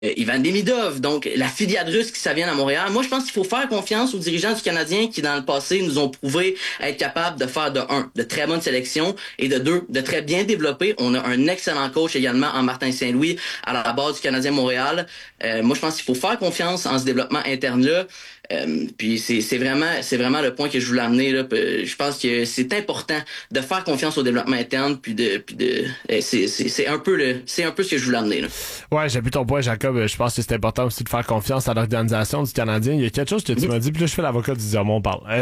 Ivan Demidov, donc la filiale russe qui ça vient à Montréal. Moi, je pense qu'il faut faire confiance aux dirigeants du Canadien qui, dans le passé, nous ont prouvé être capables de faire de très bonnes sélections et de deux, de très bien développer. On a un excellent coach également en Martin Saint-Louis à la base du Canadien Montréal. Moi, je pense qu'il faut faire confiance en ce développement interne-là. Puis c'est vraiment le point que je voulais amener là. Je pense que c'est important de faire confiance au développement interne c'est un peu ce que je voulais amener là. Ouais, j'appuie ton point, Jacob. Je pense que c'est important aussi de faire confiance à l'organisation du Canadien. Il y a quelque chose que tu m'as dit, puis là je fais l'avocat du diable, on parle.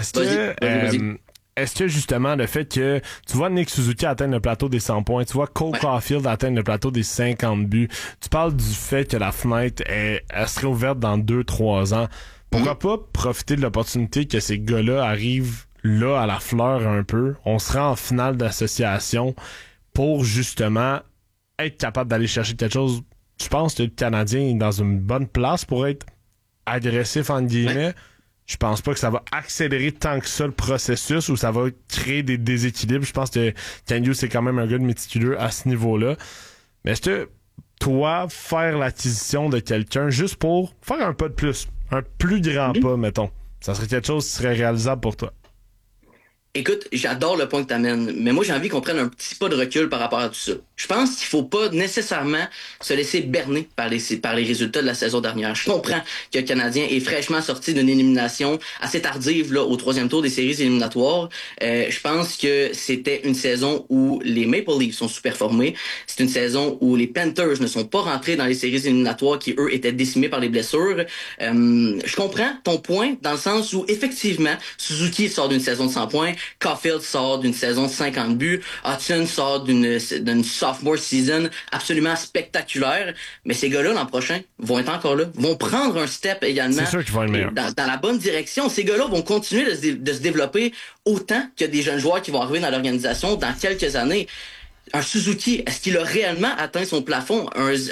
Est-ce que justement le fait que tu vois Nick Suzuki atteindre le plateau des 100 points, tu vois Cole Caulfield atteindre le plateau des 50 buts, tu parles du fait que la fenêtre elle serait ouverte dans 2-3 ans. Pourquoi pas profiter de l'opportunité que ces gars-là arrivent là à la fleur un peu, on se rend en finale d'association pour justement être capable d'aller chercher quelque chose. Je pense que le Canadien est dans une bonne place pour être agressif entre guillemets. Je pense pas que ça va accélérer tant que ça le processus ou ça va créer des déséquilibres. Je pense que Ken Hughes, c'est quand même un gars de méticuleux à ce niveau-là. Mais est-ce que toi, faire l'acquisition de quelqu'un juste pour faire un pas de plus, un plus grand pas, mettons, ça serait quelque chose qui serait réalisable pour toi? Écoute, j'adore le point que t'amènes, mais moi j'ai envie qu'on prenne un petit pas de recul par rapport à tout ça. Je pense qu'il faut pas nécessairement se laisser berner par les résultats de la saison dernière. Je comprends que le Canadien est fraîchement sorti d'une élimination assez tardive là au troisième tour des séries éliminatoires. Je pense que c'était une saison où les Maple Leafs sont sous-performés. C'est une saison où les Panthers ne sont pas rentrés dans les séries éliminatoires qui eux étaient décimés par les blessures. Je comprends ton point dans le sens où effectivement Suzuki sort d'une saison de 100 points. Caulfield sort d'une saison de 50 buts. Hudson sort d'une sophomore season absolument spectaculaire. Mais ces gars-là, l'an prochain, vont être encore là. Vont prendre un step également. C'est sûr qu'ils vont être meilleurs. Dans la bonne direction. Ces gars-là vont continuer de se développer autant que des jeunes joueurs qui vont arriver dans l'organisation dans quelques années. Un Suzuki, est-ce qu'il a réellement atteint son plafond?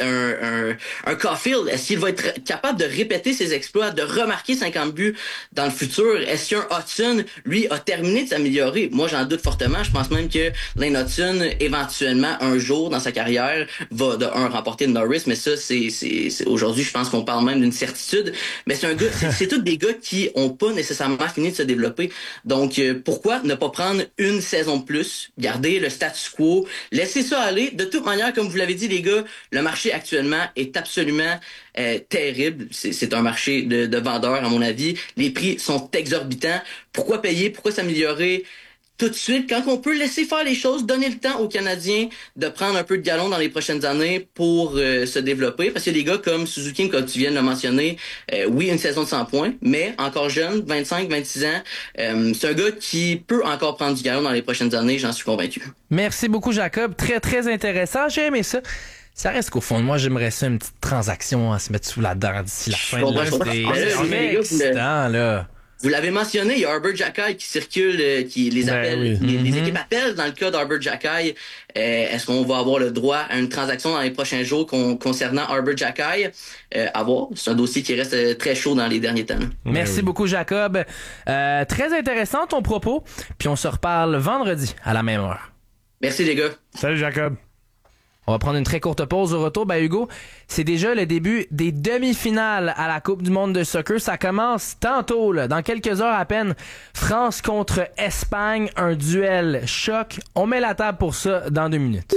Un Caulfield, est-ce qu'il va être capable de répéter ses exploits, de remarquer 50 buts dans le futur? Est-ce qu'un Hudson, lui, a terminé de s'améliorer? Moi, j'en doute fortement. Je pense même que Lane Hudson, éventuellement, un jour dans sa carrière, va remporter le Norris. Mais ça, c'est aujourd'hui, je pense qu'on parle même d'une certitude. Mais c'est un gars, c'est tous des gars qui ont pas nécessairement fini de se développer. Donc, pourquoi ne pas prendre une saison de plus, garder le status quo, laissez ça aller. De toute manière, comme vous l'avez dit, les gars, le marché actuellement est absolument terrible. C'est un marché de vendeurs, à mon avis. Les prix sont exorbitants. Pourquoi payer? Pourquoi s'améliorer tout de suite quand on peut laisser faire les choses, donner le temps aux Canadiens de prendre un peu de galon dans les prochaines années pour se développer? Parce que des gars comme Suzuki, comme tu viens de le mentionner, oui, une saison de 100 points, mais encore jeune, 25, 26 ans, c'est un gars qui peut encore prendre du galon dans les prochaines années, j'en suis convaincu. Merci beaucoup, Jacob. Très, très intéressant. J'ai aimé ça. Ça reste qu'au fond de moi, j'aimerais ça une petite transaction à se mettre sous la dent d'ici la fin de l'année. C'est excitant, là. Vous l'avez mentionné, il y a Arbor Xhekaj qui circule, qui les appelle, les équipes appellent dans le cas d'Arbor Xhekaj. Est-ce qu'on va avoir le droit à une transaction dans les prochains jours concernant Arbor Xhekaj? À voir. C'est un dossier qui reste très chaud dans les derniers temps. Merci beaucoup, Jacob. Très intéressant ton propos. Puis on se reparle vendredi à la même heure. Merci les gars. Salut Jacob. On va prendre une très courte pause au retour. Hugo, c'est déjà le début des demi-finales à la Coupe du monde de soccer. Ça commence tantôt, là, dans quelques heures à peine. France contre Espagne, un duel choc. On met la table pour ça dans 2 minutes.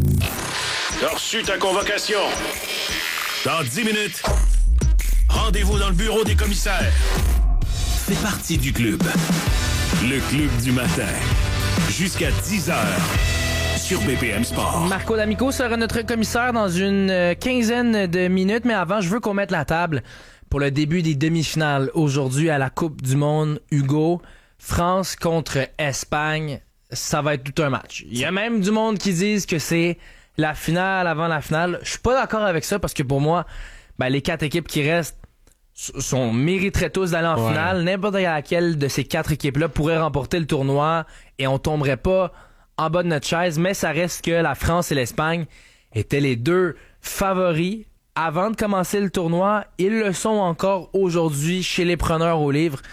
T'as reçu ta convocation. Dans 10 minutes, rendez-vous dans le bureau des commissaires. Fais partie du club. Le club du matin. Jusqu'à 10h. Sur BPM Sport. Marco D'Amico sera notre commissaire dans une quinzaine de minutes, mais avant, je veux qu'on mette la table pour le début des demi-finales aujourd'hui à la Coupe du monde. Hugo, France contre Espagne, ça va être tout un match. Il y a même du monde qui disent que c'est la finale avant la finale. Je suis pas d'accord avec ça parce que pour moi, les 4 équipes qui restent mériteraient tous d'aller en finale. N'importe laquelle de ces 4 équipes-là pourrait remporter le tournoi et on tomberait pas en bas de notre chaise, mais ça reste que la France et l'Espagne étaient les 2 favoris avant de commencer le tournoi. Ils le sont encore aujourd'hui chez les preneurs au livre.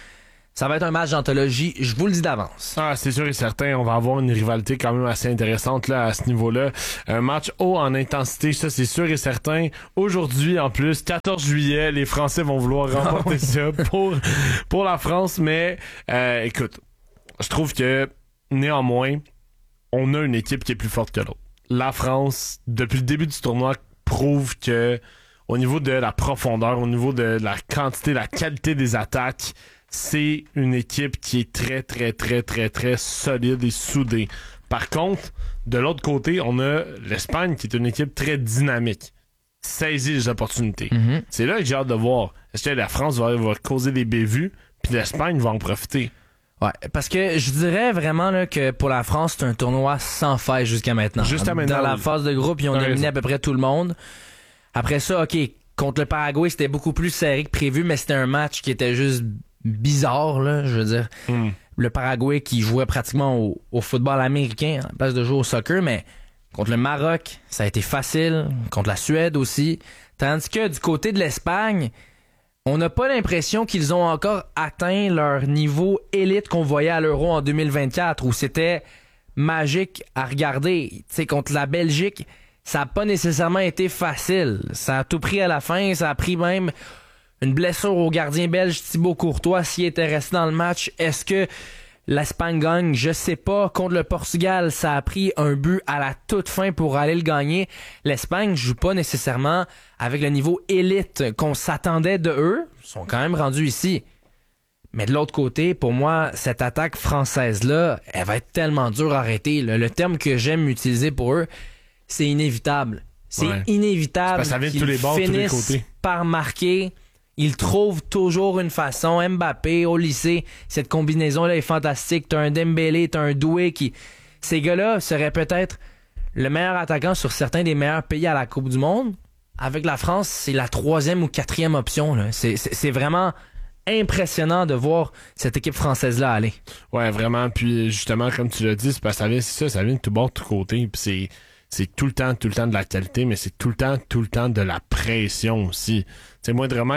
Ça va être un match d'anthologie, je vous le dis d'avance. Ah, c'est sûr et certain, on va avoir une rivalité quand même assez intéressante là à ce niveau-là. Un match haut en intensité, ça c'est sûr et certain. Aujourd'hui, en plus, 14 juillet, les Français vont vouloir remporter ça pour la France, mais écoute, je trouve que néanmoins, on a une équipe qui est plus forte que l'autre. La France, depuis le début du tournoi, prouve que au niveau de la profondeur, au niveau de la quantité, la qualité des attaques, c'est une équipe qui est très, très, très, très, très solide et soudée. Par contre, de l'autre côté, on a l'Espagne qui est une équipe très dynamique. Saisit les opportunités. Mm-hmm. C'est là que j'ai hâte de voir. Est-ce que la France va causer des bévues, puis l'Espagne va en profiter? Ouais, parce que je dirais vraiment là, que pour la France, c'est un tournoi sans faille jusqu'à maintenant. Dans la phase de groupe, ils ont dominé à peu près tout le monde. Après ça, OK, contre le Paraguay, c'était beaucoup plus serré que prévu, mais c'était un match qui était juste bizarre, là, je veux dire. Le Paraguay qui jouait pratiquement au football américain en place de jouer au soccer, mais contre le Maroc, ça a été facile. Contre la Suède aussi. Tandis que du côté de l'Espagne, on n'a pas l'impression qu'ils ont encore atteint leur niveau élite qu'on voyait à l'Euro en 2024, où c'était magique à regarder. Tu sais, contre la Belgique, ça n'a pas nécessairement été facile. Ça a tout pris à la fin, ça a pris même une blessure au gardien belge Thibaut Courtois s'il était resté dans le match. Est-ce que l'Espagne gagne? Je sais pas. Contre le Portugal, ça a pris un but à la toute fin pour aller le gagner. L'Espagne joue pas nécessairement avec le niveau élite qu'on s'attendait de eux. Ils sont quand même rendus ici. Mais de l'autre côté, pour moi, cette attaque française-là, elle va être tellement dure à arrêter. Le terme que j'aime utiliser pour eux, c'est inévitable. C'est inévitable qu'ils finissent par marquer. Ils trouvent toujours une façon. Mbappé, au lycée, cette combinaison-là est fantastique. T'as un Dembélé, t'as un Doué qui... Ces gars-là seraient peut-être le meilleur attaquant sur certains des meilleurs pays à la Coupe du Monde. Avec la France, c'est la 3e ou 4e option. Là. C'est vraiment impressionnant de voir cette équipe française-là aller. Ouais, vraiment. Puis justement, comme tu l'as dit, c'est parce que ça vient de tout bord, de tout côté. Puis c'est tout le temps de la qualité, mais c'est tout le temps de la pression aussi. C'est moindrement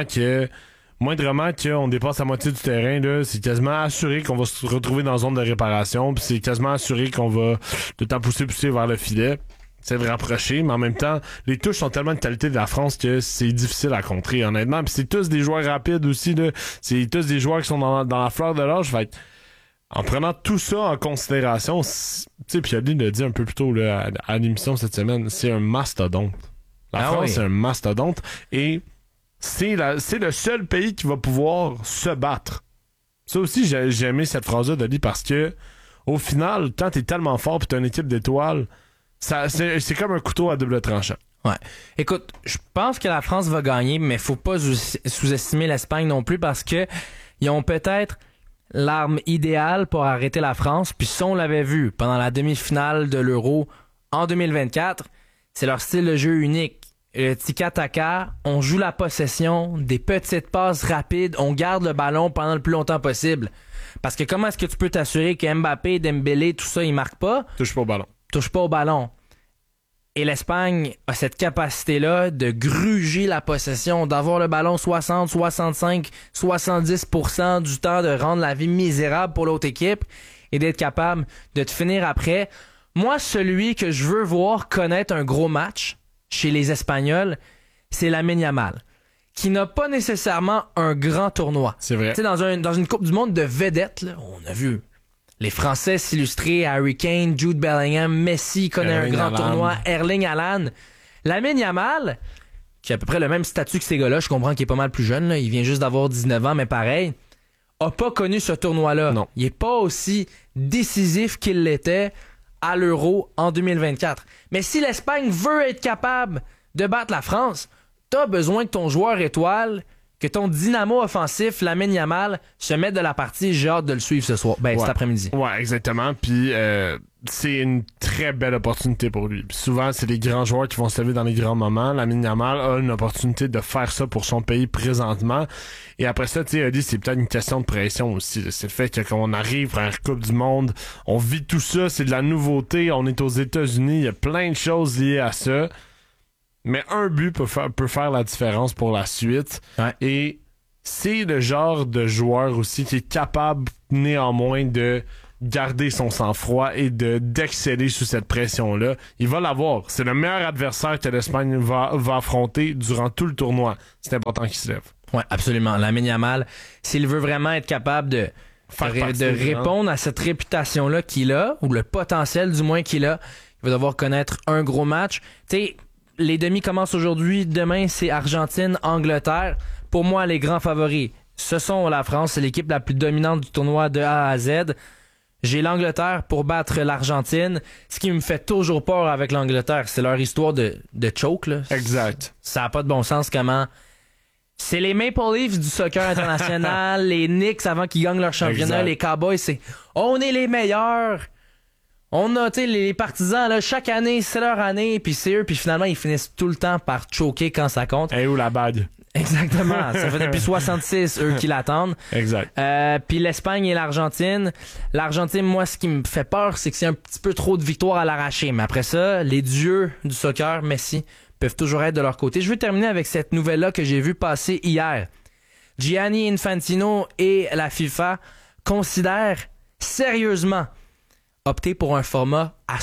qu'on dépasse la moitié du terrain, là, c'est quasiment assuré qu'on va se retrouver dans la zone de réparation, puis c'est quasiment assuré qu'on va tout le temps pousser vers le filet. C'est de rapprocher, mais en même temps, les touches sont tellement de qualité de la France que c'est difficile à contrer, honnêtement. Puis c'est tous des joueurs rapides aussi, là. C'est tous des joueurs qui sont dans la fleur de l'âge. Fait en prenant tout ça en considération, tu sais, Pioli l'a dit un peu plus tôt là, à l'émission cette semaine, c'est un mastodonte. La France, c'est un mastodonte et c'est le seul pays qui va pouvoir se battre. Ça aussi, j'ai aimé cette phrase-là de lui parce que au final, quand t'es tellement fort pis t'as une équipe d'étoiles, c'est comme un couteau à double tranchant. Ouais. Écoute, je pense que la France va gagner, mais faut pas sous-estimer l'Espagne non plus parce que ils ont peut-être l'arme idéale pour arrêter la France. Puis ça, on l'avait vu pendant la demi-finale de l'Euro en 2024. C'est leur style de jeu unique. Le tiki-taka, on joue la possession, des petites passes rapides, on garde le ballon pendant le plus longtemps possible. Parce que comment est-ce que tu peux t'assurer que Mbappé, Dembélé, tout ça, ils marquent pas? Touche pas au ballon. Et l'Espagne a cette capacité-là de gruger la possession, d'avoir le ballon 60, 65, 70% du temps, de rendre la vie misérable pour l'autre équipe et d'être capable de te finir après. Moi, celui que je veux voir connaître un gros match chez les Espagnols, c'est Lamine Yamal, qui n'a pas nécessairement un grand tournoi. C'est vrai. Tu sais, dans une Coupe du Monde de vedettes, là, on a vu les Français s'illustrer, Harry Kane, Jude Bellingham, Messi connaît un grand tournoi, Erling Haaland. Lamine Yamal, qui a à peu près le même statut que ces gars-là, je comprends qu'il est pas mal plus jeune, là, il vient juste d'avoir 19 ans, mais pareil, a pas connu ce tournoi-là. Non. Il est pas aussi décisif qu'il l'était à l'Euro en 2024. Mais si l'Espagne veut être capable de battre la France, t'as besoin que ton joueur étoile, que ton dynamo offensif, Lamine Yamal, se mette de la partie. J'ai hâte de le suivre ce soir. Cet après-midi. Ouais, exactement. Puis c'est une très belle opportunité pour lui. Puis souvent, c'est les grands joueurs qui vont se lever dans les grands moments. Lamine Yamal a une opportunité de faire ça pour son pays présentement. Et après ça, tu sais, c'est peut-être une question de pression aussi. C'est le fait que quand on arrive à la Coupe du Monde, on vit tout ça, c'est de la nouveauté. On est aux États-Unis, il y a plein de choses liées à ça. Mais un but peut faire la différence pour la suite. Ouais. Et c'est le genre de joueur aussi qui est capable néanmoins de garder son sang-froid et d'exceller sous cette pression-là. Il va l'avoir. C'est le meilleur adversaire que l'Espagne va affronter durant tout le tournoi. C'est important qu'il se lève. Ouais, absolument. Lamine Yamal, s'il veut vraiment être capable de répondre à cette réputation-là qu'il a, ou le potentiel du moins qu'il a, il va devoir connaître un gros match. Tu sais, les demi commencent aujourd'hui. Demain, c'est Argentine-Angleterre. Pour moi, les grands favoris, ce sont la France. C'est l'équipe la plus dominante du tournoi de A à Z. J'ai l'Angleterre pour battre l'Argentine. Ce qui me fait toujours peur avec l'Angleterre, c'est leur histoire de choke. Là. Exact. Ça n'a pas de bon sens comment... C'est les Maple Leafs du soccer international, les Knicks avant qu'ils gagnent leur championnat, les Cowboys, c'est « On est les meilleurs! » On a, tu sais, les partisans, là, chaque année, c'est leur année, puis c'est eux, puis finalement, ils finissent tout le temps par choquer quand ça compte. Et où la bague? Exactement. Ça fait depuis 66, eux, qui l'attendent. Exact. Puis l'Espagne et l'Argentine. L'Argentine, moi, ce qui me fait peur, c'est que c'est un petit peu trop de victoires à l'arraché. Mais après ça, les dieux du soccer, Messi, peuvent toujours être de leur côté. Je veux terminer avec cette nouvelle-là que j'ai vue passer hier. Gianni Infantino et la FIFA considèrent sérieusement opter pour un format à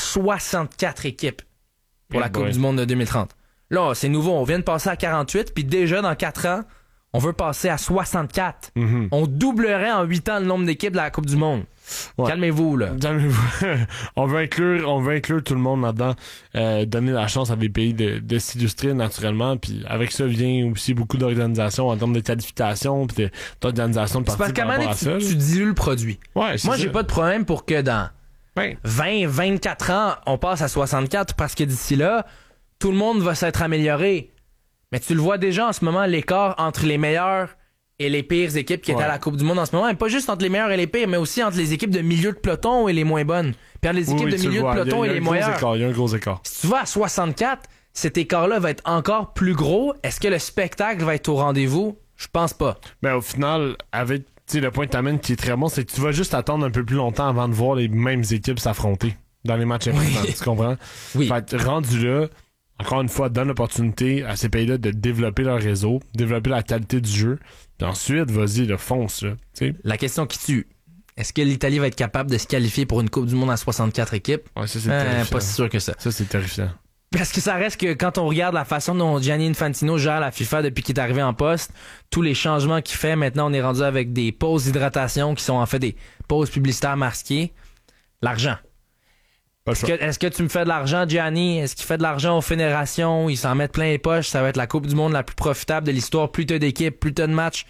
64 équipes pour la Coupe du Monde de 2030. Là, c'est nouveau. On vient de passer à 48, puis déjà, dans 4 ans, on veut passer à 64. Mm-hmm. On doublerait en 8 ans le nombre d'équipes de la Coupe du Monde. Ouais. Calmez-vous, là. Calmez-vous. on veut inclure tout le monde là-dedans. Donner la chance à des pays de s'illustrer naturellement. Puis avec ça vient aussi beaucoup d'organisations en termes de qualification puis d'organisation de parties par rapport à ça. Tu dilues le produit. Ouais, moi, j'ai pas de problème pour que dans 20, 24 ans, on passe à 64 parce que d'ici là, tout le monde va s'être amélioré. Mais tu le vois déjà en ce moment, l'écart entre les meilleurs et les pires équipes qui étaient à la Coupe du Monde en ce moment. Et pas juste entre les meilleurs et les pires, mais aussi entre les équipes de milieu de peloton et les moins bonnes. Puis entre les équipes de milieu de peloton et les meilleurs. Il y a un gros écart. Si tu vas à 64, cet écart-là va être encore plus gros. Est-ce que le spectacle va être au rendez-vous? Je pense pas. Ben, au final, avec le point que t'amènes qui est très bon, c'est que tu vas juste attendre un peu plus longtemps avant de voir les mêmes équipes s'affronter dans les matchs importants. Tu comprends? Oui. Fait que rendu là, encore une fois, donne l'opportunité à ces pays-là de développer leur réseau, développer la qualité du jeu. Puis ensuite, vas-y, fonce. Là, t'sais. La question qui tue, est-ce que l'Italie va être capable de se qualifier pour une Coupe du Monde à 64 équipes? Ouais, ça, c'est terrifiant. Pas si sûr que ça. Ça, c'est terrifiant. Parce que ça reste que quand on regarde la façon dont Gianni Infantino gère la FIFA depuis qu'il est arrivé en poste, tous les changements qu'il fait, maintenant on est rendu avec des pauses d'hydratation qui sont en fait des pauses publicitaires masquées. L'argent. Est-ce que tu me fais de l'argent, Gianni? Est-ce qu'il fait de l'argent aux fédérations? Ils s'en mettent plein les poches. Ça va être la Coupe du Monde la plus profitable de l'histoire. Plus t'as d'équipes, plus t'as de matchs,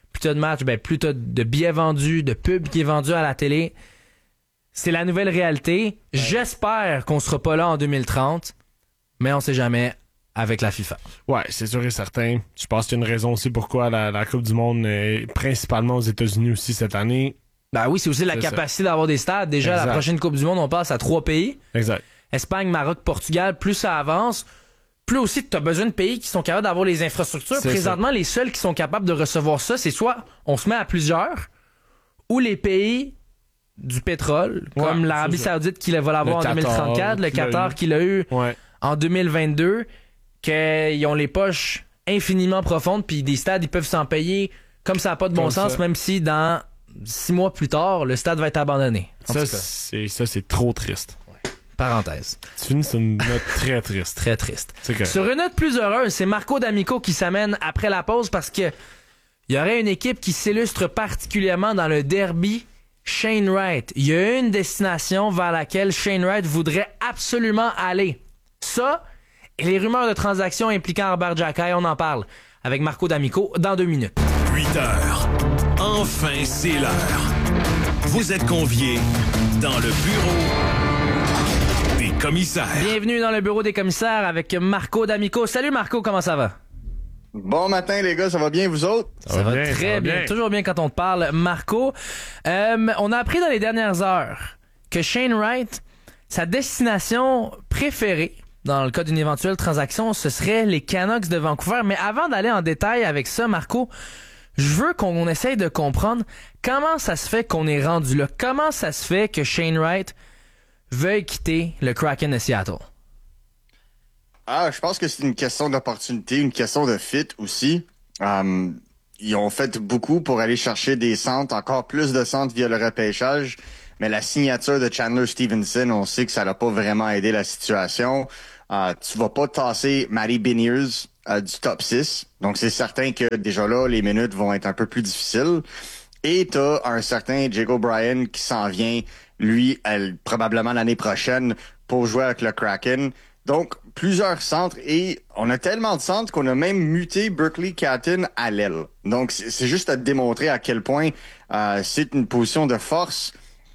plus t'as de billets vendus, de pubs qui est vendu à la télé. C'est la nouvelle réalité. Ouais. J'espère qu'on sera pas là en 2030, mais on sait jamais avec la FIFA. Ouais, c'est sûr et certain. Je pense qu'il y a une raison aussi pourquoi la Coupe du Monde est principalement aux États-Unis aussi cette année. Ben oui, c'est aussi la capacité d'avoir des stades. Déjà, la prochaine Coupe du Monde, on passe à 3 pays. Exact. Espagne, Maroc, Portugal. Plus ça avance, plus aussi tu as besoin de pays qui sont capables d'avoir les infrastructures. Présentement, les seuls qui sont capables de recevoir ça, c'est soit on se met à plusieurs, ou les pays du pétrole, comme l'Arabie Saoudite qui va l'avoir en 2034, le Qatar qui l'a eu en 2022, qu'ils ont les poches infiniment profondes, puis des stades, ils peuvent s'en payer comme ça n'a pas de bon sens, même si dans 6 mois plus tard, le stade va être abandonné. Ça, c'est trop triste. Ouais. Parenthèse. Tu finis sur une note très triste. Très triste. Sur une note plus heureuse, c'est Marco D'Amico qui s'amène après la pause parce que il y aurait une équipe qui s'illustre particulièrement dans le derby, Shane Wright. Il y a une destination vers laquelle Shane Wright voudrait absolument aller. Ça, et les rumeurs de transactions impliquant Herbert Jacquet, on en parle avec Marco D'Amico dans 2 minutes. 8 heures. Enfin, c'est l'heure. Vous êtes conviés dans le bureau des commissaires. Bienvenue dans le bureau des commissaires avec Marco D'Amico. Salut Marco, comment ça va? Bon matin les gars, ça va bien vous autres? Ça va très bien. Toujours bien quand on te parle, Marco. On a appris dans les dernières heures que Shane Wright, sa destination préférée, dans le cas d'une éventuelle transaction, ce serait les Canucks de Vancouver. Mais avant d'aller en détail avec ça, Marco, je veux qu'on essaye de comprendre comment ça se fait qu'on est rendu là. Comment ça se fait que Shane Wright veuille quitter le Kraken de Seattle? Je pense que c'est une question d'opportunité, une question de fit aussi. ils ont fait beaucoup pour aller chercher des centres, encore plus de centres via le repêchage. Mais la signature de Chandler Stevenson, on sait que ça n'a pas vraiment aidé la situation. Tu vas pas tasser Matty Beniers du top 6. Donc, c'est certain que déjà là, les minutes vont être un peu plus difficiles. Et t'as un certain Jake O'Brien qui s'en vient, lui, probablement l'année prochaine, pour jouer avec le Kraken. Donc, plusieurs centres. Et on a tellement de centres qu'on a même muté Berkeley Catton à l'aile. Donc, c'est juste à démontrer à quel point c'est une position de force.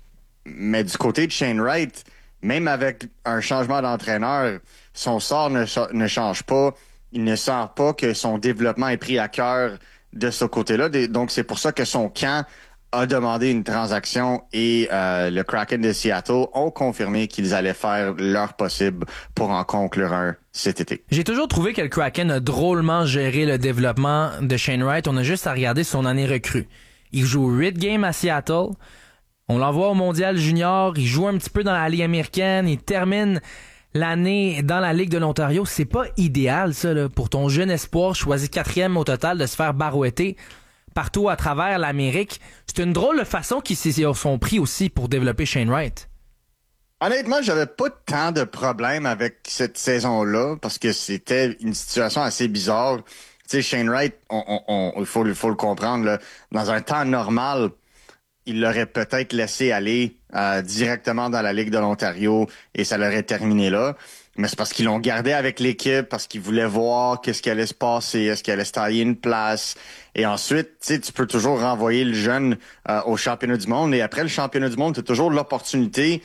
Mais du côté de Shane Wright, même avec un changement d'entraîneur, son sort ne change pas. Il ne sent pas que son développement est pris à cœur de ce côté-là. Donc, c'est pour ça que son camp a demandé une transaction et le Kraken de Seattle ont confirmé qu'ils allaient faire leur possible pour en conclure un cet été. J'ai toujours trouvé que le Kraken a drôlement géré le développement de Shane Wright. On a juste à regarder son année recrue. Il joue 8 games à Seattle. On l'envoie au Mondial Junior, il joue un petit peu dans la Ligue américaine, il termine l'année dans la Ligue de l'Ontario. C'est pas idéal, ça, là, pour ton jeune espoir choisi 4e au total de se faire barouetter partout à travers l'Amérique. C'est une drôle de façon qu'ils sont pris aussi pour développer Shane Wright. Honnêtement, j'avais pas tant de problèmes avec cette saison-là parce que c'était une situation assez bizarre. Tu sais, Shane Wright, il faut le comprendre, là, dans un temps normal, il l'aurait peut-être laissé aller directement dans la Ligue de l'Ontario et ça l'aurait terminé là. Mais c'est parce qu'ils l'ont gardé avec l'équipe, parce qu'ils voulaient voir qu'est-ce qui allait se passer, est-ce qu'il allait se tailler une place. Et ensuite, tu sais, tu peux toujours renvoyer le jeune au championnat du monde. Et après le championnat du monde, tu as toujours l'opportunité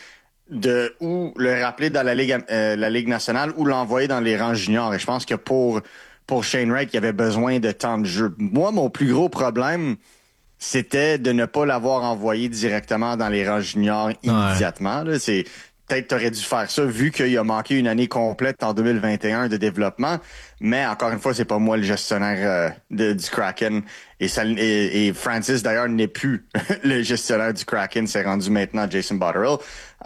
de ou le rappeler dans la Ligue nationale ou l'envoyer dans les rangs juniors. Et je pense que pour Shane Wright, il avait besoin de temps de jeu. Moi, mon plus gros problème, c'était de ne pas l'avoir envoyé directement dans les rangs juniors immédiatement. Là. C'est peut-être t'aurais dû faire ça vu qu'il a manqué une année complète en 2021 de développement. Mais encore une fois, c'est pas moi le gestionnaire du Kraken. Et Francis, d'ailleurs, n'est plus le gestionnaire du Kraken. C'est rendu maintenant Jason Botterill.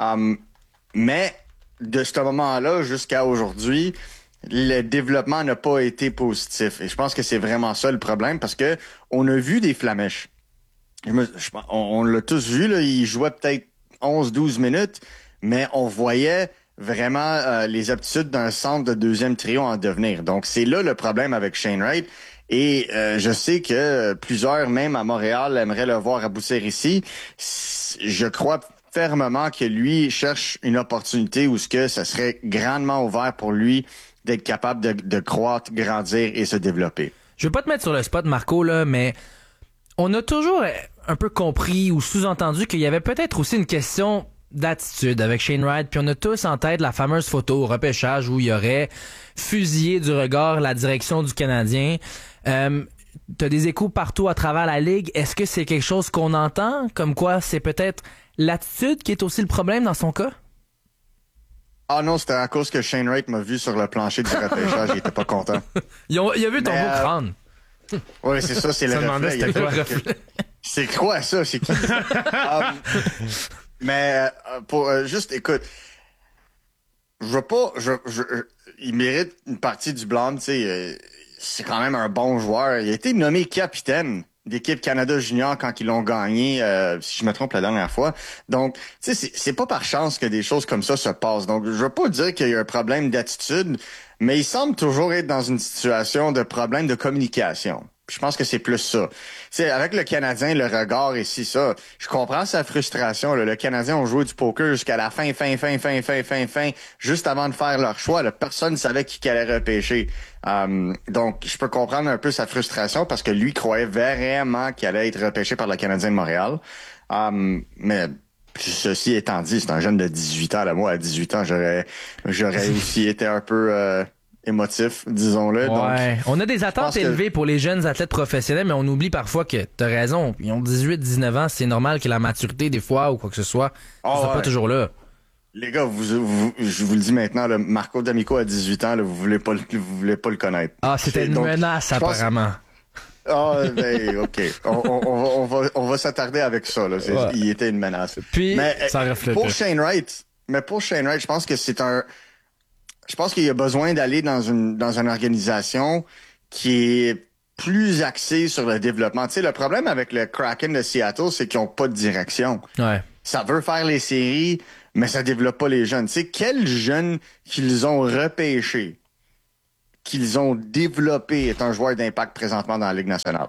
Mais de ce moment-là jusqu'à aujourd'hui, le développement n'a pas été positif. Et je pense que c'est vraiment ça le problème parce que on a vu des flamèches. On l'a tous vu, là, il jouait peut-être 11-12 minutes, mais on voyait vraiment les aptitudes d'un centre de deuxième trio en devenir. Donc, c'est là le problème avec Shane Wright. Et je sais que plusieurs, même à Montréal, aimeraient le voir aboutir ici. Je crois fermement que lui cherche une opportunité où ce que ça serait grandement ouvert pour lui d'être capable de croître, grandir et se développer. Je veux pas te mettre sur le spot, Marco, là, mais on a toujours un peu compris ou sous-entendu qu'il y avait peut-être aussi une question d'attitude avec Shane Wright, puis on a tous en tête la fameuse photo au repêchage où il aurait fusillé du regard la direction du Canadien. T'as des échos partout à travers la Ligue. Est-ce que c'est quelque chose qu'on entend? Comme quoi c'est peut-être l'attitude qui est aussi le problème dans son cas? Ah non, c'était à cause que Shane Wright m'a vu sur le plancher du repêchage, il était pas content. Il a vu ton beau crâne. Oui, c'est ça, c'est le reflet. C'était quoi? C'est quoi ça? C'est qui? Mais pour juste, écoute, je veux pas, il mérite une partie du blâme, tu sais. C'est quand même un bon joueur. Il a été nommé capitaine d'équipe Canada Junior quand ils l'ont gagné, si je me trompe la dernière fois. Donc, tu sais, c'est pas par chance que des choses comme ça se passent. Donc, je veux pas dire qu'il y a un problème d'attitude, mais il semble toujours être dans une situation de problème de communication. Je pense que c'est plus ça. C'est avec le Canadien, le regard ici, ça. Je comprends sa frustration. Là. Le Canadien ont joué du poker jusqu'à la fin, juste avant de faire leur choix. Là, personne ne savait qui allait repêcher. Donc, je peux comprendre un peu sa frustration parce que lui croyait vraiment qu'il allait être repêché par le Canadien de Montréal. Mais ceci étant dit, c'est un jeune de 18 ans. Là, moi, à 18 ans, j'aurais aussi été un peu émotif, disons-le. Ouais. Donc, on a des attentes élevées pour les jeunes athlètes professionnels, mais on oublie parfois que t'as raison. Ils ont 18-19 ans, c'est normal que la maturité, des fois, ou quoi que ce soit, soit pas toujours là. Les gars, je vous le dis maintenant, là, Marco D'Amico a 18 ans, là, vous voulez pas le connaître. Ah, c'était une menace, apparemment. Ah, ben, OK. On va s'attarder avec ça, là. Ouais. Il était une menace. Puis, ça reflète. Pour Shane Wright, je pense que je pense qu'il y a besoin d'aller dans une organisation qui est plus axé sur le développement. Tu sais, le problème avec le Kraken de Seattle, c'est qu'ils ont pas de direction. Ouais. Ça veut faire les séries, mais ça développe pas les jeunes. Tu sais, quel jeune qu'ils ont repêché, qu'ils ont développé est un joueur d'impact présentement dans la Ligue nationale?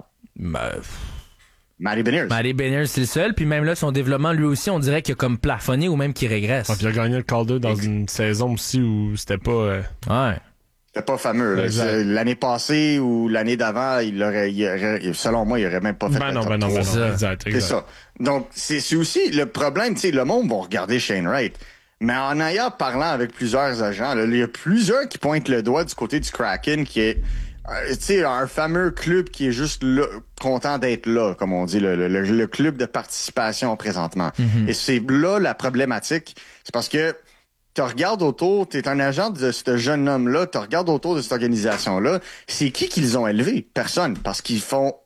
Matty Beniers. Matty Beniers, c'est le seul. Puis même là, son développement, lui aussi, on dirait qu'il a comme plafonné ou même qu'il régresse. Puis il a gagné le Calder dans une saison aussi où c'était pas... Ouais. C'était pas fameux. Là. L'année passée ou l'année d'avant, il aurait, selon moi, il aurait même pas fait le top 3. Exact. C'est ça. Donc, c'est aussi le problème. Tu sais, le monde va regarder Shane Wright. Mais en ayant parlant avec plusieurs agents, là, il y a plusieurs qui pointent le doigt du côté du Kraken qui est, tu sais, un fameux club qui est juste là, content d'être là, comme on dit, le club de participation présentement. Mm-hmm. Et c'est là la problématique. C'est parce que tu regardes autour, tu es un agent de ce jeune homme-là, tu regardes autour de cette organisation-là, c'est qui qu'ils ont élevé? Personne. Parce qu'ils font,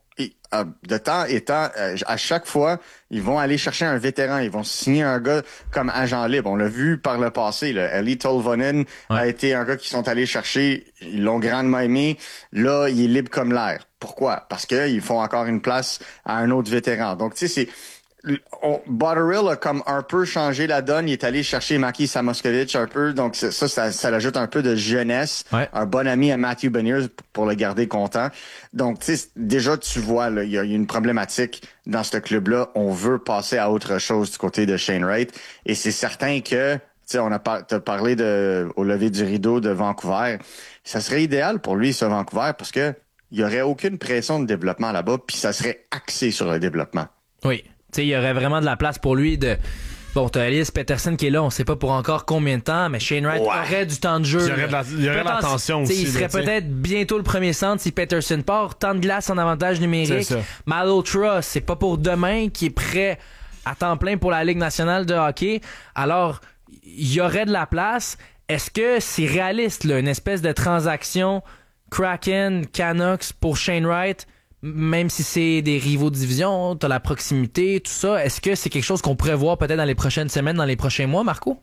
de temps étant, à chaque fois, ils vont aller chercher un vétéran, ils vont signer un gars comme agent libre. On l'a vu par le passé, là. Eli Tolvanen a été un gars qu'ils sont allés chercher, ils l'ont grandement aimé. Là, il est libre comme l'air. Pourquoi? Parce qu'ils font encore une place à un autre vétéran. Donc, tu sais, c'est... Botterill a comme un peu changé la donne. Il est allé chercher Maki Samoskevich un peu. Donc, ça ajoute un peu de jeunesse. Ouais. Un bon ami à Matthew Beniers pour le garder content. Donc, tu sais, déjà, tu vois, là, il y a une problématique dans ce club-là. On veut passer à autre chose du côté de Shane Wright. Et c'est certain que, tu sais, t'as parlé au lever du rideau de Vancouver. Ça serait idéal pour lui, ce Vancouver, parce que il y aurait aucune pression de développement là-bas, puis ça serait axé sur le développement. Oui. Tu sais, il y aurait vraiment de la place pour lui de... Bon, t'as Elias Pettersson qui est là, on sait pas pour encore combien de temps, mais Shane Wright aurait du temps de jeu. Il y aurait de l'attention aussi. Il serait peut-être bientôt le premier centre si Pettersson part. Temps de glace en avantage numérique. Malhotra, c'est pas pour demain qui est prêt à temps plein pour la Ligue nationale de hockey. Alors, il y aurait de la place. Est-ce que c'est réaliste, là, une espèce de transaction Kraken, Canucks pour Shane Wright? Même si c'est des rivaux de division, t'as la proximité, tout ça, est-ce que c'est quelque chose qu'on pourrait voir peut-être dans les prochaines semaines, dans les prochains mois, Marco?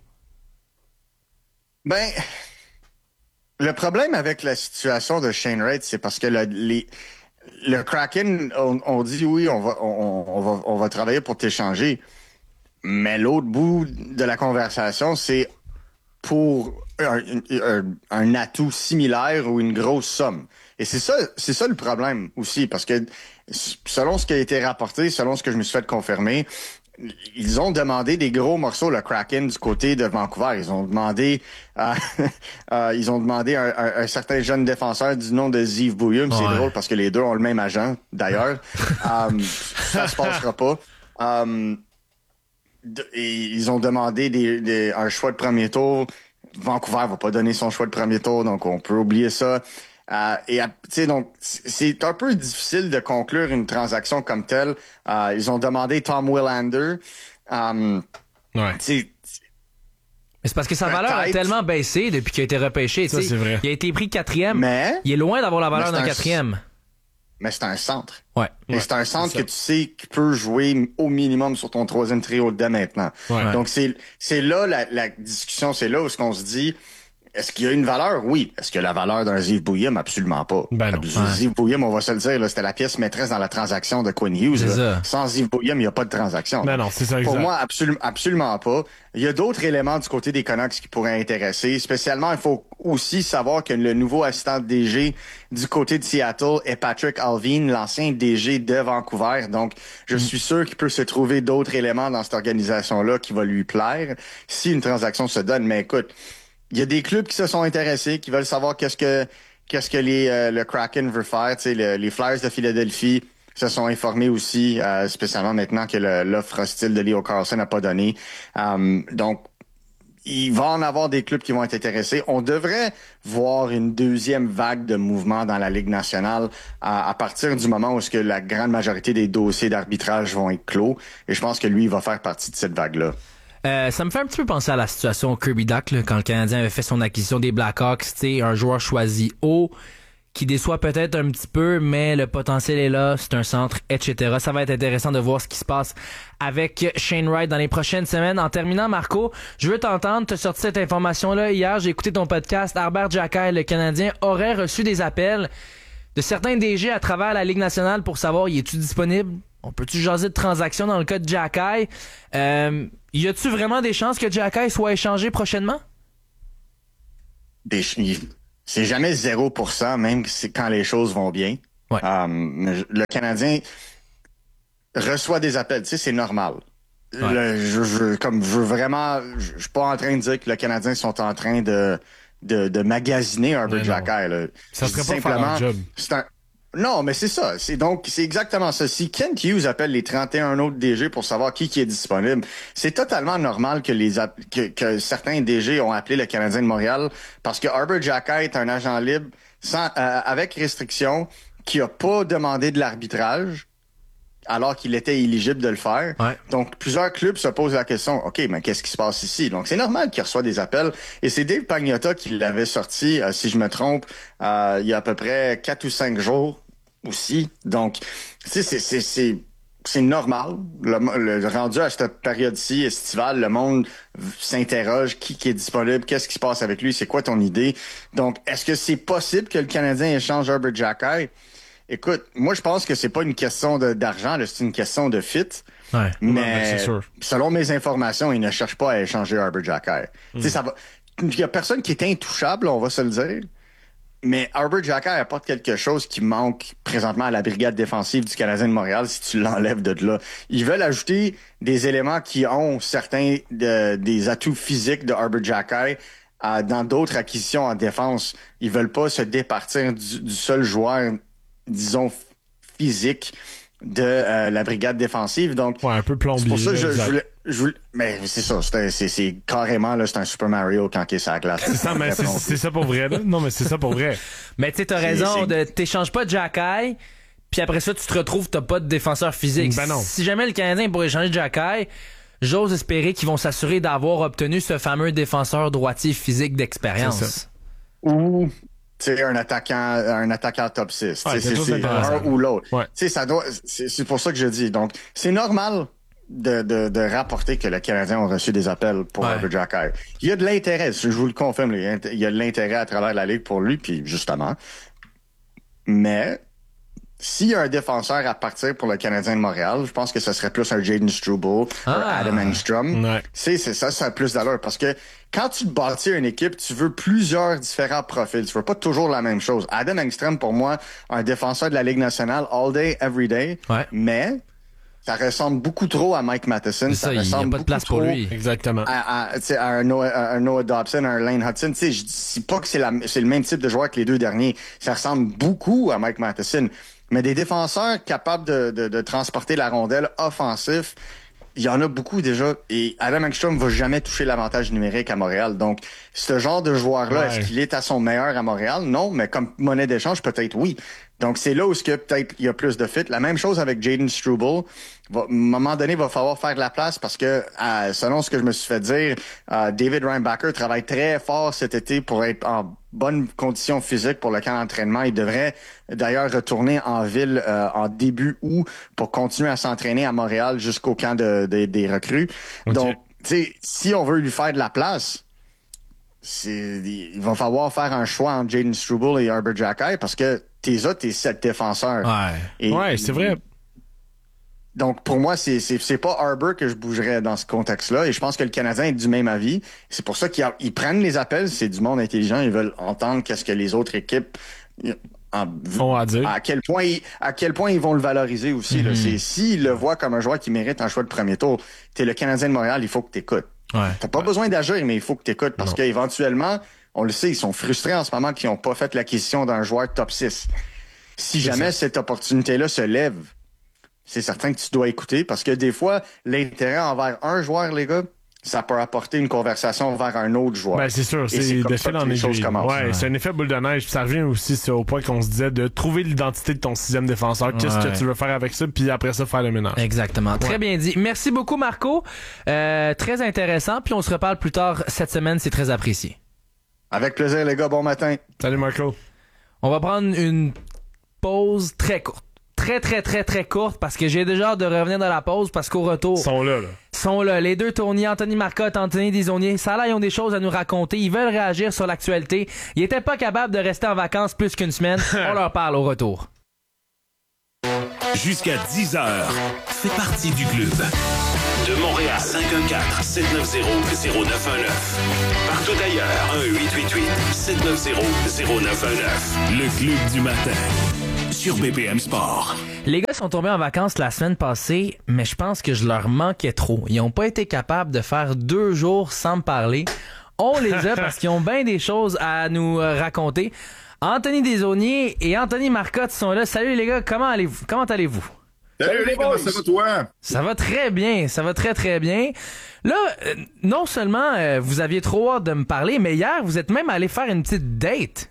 Ben, le problème avec la situation de Shane Wright, c'est parce que le Kraken, on dit oui, on va travailler pour t'échanger, mais l'autre bout de la conversation, c'est pour un atout similaire ou une grosse somme. Et c'est ça le problème aussi, parce que selon ce qui a été rapporté, selon ce que je me suis fait confirmer, ils ont demandé des gros morceaux, le Kraken, du côté de Vancouver. Ils ont demandé un certain jeune défenseur du nom de Ziv Bouillum. C'est drôle parce que les deux ont le même agent, d'ailleurs. Ça se passera pas. Ils ont demandé un choix de premier tour. Vancouver va pas donner son choix de premier tour, donc on peut oublier ça. Donc c'est un peu difficile de conclure une transaction comme telle. Ils ont demandé Tom Willander. Mais c'est parce que sa valeur a tellement baissé depuis qu'il a été repêché. Ça, c'est vrai. Il a été pris 4e. Mais il est loin d'avoir la valeur d'un 4e. Mais c'est un centre. Ouais. Et c'est un centre que tu sais qui peut jouer au minimum sur ton 3e trio dès maintenant. Ouais. Donc c'est là la discussion, c'est là où ce qu'on se dit. Est-ce qu'il y a une valeur? Oui. Est-ce que la valeur d'un Ziv Bouillum? Absolument pas. Ben non. Ziv Bouillum, on va se le dire, là, c'était la pièce maîtresse dans la transaction de Quinn Hughes. Sans Ziv Bouillum, il n'y a pas de transaction. Ben non, c'est ça, exact. Pour moi, absolument pas. Il y a d'autres éléments du côté des Canucks qui pourraient intéresser. Spécialement, il faut aussi savoir que le nouveau assistant DG du côté de Seattle est Patrick Allvin, l'ancien DG de Vancouver. Donc, je suis sûr qu'il peut se trouver d'autres éléments dans cette organisation-là qui va lui plaire si une transaction se donne. Mais écoute, il y a des clubs qui se sont intéressés, qui veulent savoir qu'est-ce que le Kraken veut faire. Tu sais, les Flyers de Philadelphie se sont informés aussi, spécialement maintenant que l'offre hostile de Leo Carlson n'a pas donné. Donc, il va en avoir des clubs qui vont être intéressés. On devrait voir une deuxième vague de mouvement dans la Ligue nationale à partir du moment où est-ce que la grande majorité des dossiers d'arbitrage vont être clos. Et je pense que lui, il va faire partie de cette vague-là. Ça me fait un petit peu penser à la situation Kirby Dach, là, quand le Canadien avait fait son acquisition des Blackhawks, tu sais, un joueur choisi haut, qui déçoit peut-être un petit peu, mais le potentiel est là, c'est un centre, etc. Ça va être intéressant de voir ce qui se passe avec Shane Wright dans les prochaines semaines. En terminant, Marco, je veux t'entendre, t'as sorti cette information-là hier, j'ai écouté ton podcast, Herbert Jacquet, le Canadien aurait reçu des appels de certains DG à travers la Ligue nationale pour savoir, y est-tu disponible? On peut-tu jaser de transactions dans le cas de Xhekaj? Y a-tu vraiment des chances que Xhekaj soit échangé prochainement? C'est jamais 0%, même quand les choses vont bien. Ouais. Le Canadien reçoit des appels, tu sais, c'est normal. Ouais. Je suis pas en train de dire que le Canadien sont en train de magasiner Arber Xhekaj. Ça serait pas faire leur job. Non, mais c'est ça. C'est exactement ça. Si Kent Hughes appelle les 31 autres DG pour savoir qui est disponible, c'est totalement normal que certains DG ont appelé le Canadien de Montréal parce que Arber Xhekaj est un agent libre avec restriction qui a pas demandé de l'arbitrage alors qu'il était éligible de le faire. Ouais. Donc, plusieurs clubs se posent la question, OK, mais qu'est-ce qui se passe ici? Donc, c'est normal qu'il reçoit des appels. Et c'est Dave Pagnotta qui l'avait sorti, si je me trompe, il y a à peu près 4 ou 5 jours aussi. Donc, tu sais, c'est normal. Le rendu à cette période-ci, estivale, le monde s'interroge qui est disponible, qu'est-ce qui se passe avec lui, c'est quoi ton idée? Donc, est-ce que c'est possible que le Canadien échange Arber Xhekaj? Écoute, moi, je pense que c'est pas une question d'argent, là, c'est une question de fit. Ouais. Mais c'est sûr. selon mes informations, il ne cherche pas à échanger Arber Xhekaj. Tu sais, ça va. Il y a personne qui est intouchable, on va se le dire. Mais Arber Xhekaj apporte quelque chose qui manque présentement à la brigade défensive du Canadien de Montréal si tu l'enlèves de là. Ils veulent ajouter des éléments qui ont certains des atouts physiques de Arber Xhekaj dans d'autres acquisitions en défense. Ils veulent pas se départir du seul joueur, disons, physique de la brigade défensive. Donc, un peu plombier. c'est pour ça que je voulais, mais c'est ça, c'est carrément, là, c'est un Super Mario quand il est sur la glace. C'est ça, mais c'est ça pour vrai, là. Non, mais c'est ça pour vrai. Mais tu sais, t'as raison, t'échanges pas de Xhekaj, puis après ça, tu te retrouves, t'as pas de défenseur physique. Ben non. Si jamais le Canadien pourrait échanger Xhekaj, j'ose espérer qu'ils vont s'assurer d'avoir obtenu ce fameux défenseur droitier physique d'expérience. C'est ça. Ou, tu sais, un attaquant top 6. Ouais, c'est un ou l'autre. Ouais. Tu sais, c'est pour ça que je dis. Donc, c'est normal de rapporter que le Canadien a reçu des appels pour Arber Xhekaj. Il y a de l'intérêt, je vous le confirme, il y a de l'intérêt à travers la Ligue pour lui, puis justement. Mais, s'il y a un défenseur à partir pour le Canadien de Montréal, je pense que ce serait plus un Jaden Struble, un Adam Engstrom. Ouais. C'est ça a plus d'allure. Parce que quand tu te bâtis une équipe, tu veux plusieurs différents profils. Tu veux pas toujours la même chose. Adam Engstrom, pour moi, un défenseur de la Ligue nationale, all day, every day. Ouais. Mais ça ressemble beaucoup trop à Mike Matheson. Ça, il n'y a pas de place pour lui. Exactement. À un Noah Dobson, un Lane Hudson. Tu sais, je dis pas que c'est le même type de joueur que les deux derniers. Ça ressemble beaucoup à Mike Matheson. Mais des défenseurs capables de transporter la rondelle offensif, il y en a beaucoup déjà. Et Adam Engstrom va jamais toucher l'avantage numérique à Montréal. Donc, ce genre de joueur-là, est-ce qu'il est à son meilleur à Montréal? Non, mais comme monnaie d'échange, peut-être oui. Donc, c'est là où peut-être il y a plus de fit. La même chose avec Jaden Struble. À un moment donné, il va falloir faire de la place parce que, selon ce que je me suis fait dire, David Reinbacher travaille très fort cet été pour être en bonne condition physique pour le camp d'entraînement. Il devrait d'ailleurs retourner en ville en début août pour continuer à s'entraîner à Montréal jusqu'au camp des recrues. Okay. Donc, tu sais, si on veut lui faire de la place, il va falloir faire un choix entre Jaden Struble et Arber Xhekaj parce que t'es 7 défenseurs. Ouais, c'est vrai. Donc, pour moi, c'est pas Arber que je bougerais dans ce contexte-là. Et je pense que le Canadien est du même avis. C'est pour ça qu'ils prennent les appels. C'est du monde intelligent. Ils veulent entendre qu'est-ce que les autres équipes ont à dire. À quel point ils vont le valoriser aussi. Là. S'ils le voient comme un joueur qui mérite un choix de premier tour, t'es le Canadien de Montréal, il faut que t'écoutes. Ouais. T'as pas besoin d'agir, mais il faut que t'écoutes parce qu'éventuellement, on le sait, ils sont frustrés en ce moment qu'ils n'ont pas fait l'acquisition d'un joueur top 6. Si jamais cette opportunité-là se lève, c'est certain que tu dois écouter parce que des fois, l'intérêt envers un joueur, les gars, ça peut apporter une conversation vers un autre joueur. Ben, c'est sûr, c'est de fil en aiguille. Ouais, c'est un effet boule de neige. Puis ça revient aussi au point qu'on se disait de trouver l'identité de ton sixième défenseur. Qu'est-ce que tu veux faire avec ça? Puis après ça, faire le ménage. Exactement. Très bien dit. Merci beaucoup, Marco. Très intéressant. Puis on se reparle plus tard cette semaine. C'est très apprécié. Avec plaisir, les gars. Bon matin. Salut, Marco. On va prendre une pause très courte. Très courte parce que j'ai déjà hâte de revenir dans la pause parce qu'au retour... Ils sont là. sont là. Les deux Tony, Anthony Marcotte, Anthony Desaulniers. Ça là, ils ont des choses à nous raconter. Ils veulent réagir sur l'actualité. Ils étaient pas capables de rester en vacances plus qu'une semaine. On leur parle au retour. Jusqu'à 10h, fais partie du club. De Montréal, 514-790-0919. Partout ailleurs, 1-888-790-0919. Le club du matin, sur BPM Sport. Les gars sont tombés en vacances la semaine passée, mais je pense que je leur manquais trop. Ils ont pas été capables de faire 2 jours sans me parler. On les a parce qu'ils ont bien des choses à nous raconter. Anthony Desaulniers et Anthony Marcotte sont là. Salut les gars, comment allez-vous? Salut les boys, ça va toi? Ça va très bien, ça va très très bien. Là, non seulement vous aviez trop hâte de me parler, mais hier, vous êtes même allé faire une petite date.